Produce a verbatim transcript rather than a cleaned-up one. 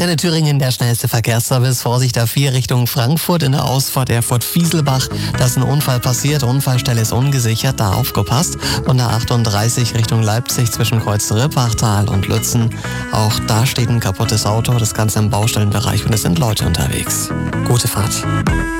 Antenne Thüringen, der schnellste Verkehrsservice. Vorsicht A vier Richtung Frankfurt in der Ausfahrt Erfurt-Fieselbach. Da ist ein Unfall passiert. Unfallstelle ist ungesichert, da aufgepasst. Und der achtunddreißig Richtung Leipzig zwischen Kreuz Rippachtal und Lützen. Auch da steht ein kaputtes Auto. Das Ganze im Baustellenbereich und es sind Leute unterwegs. Gute Fahrt.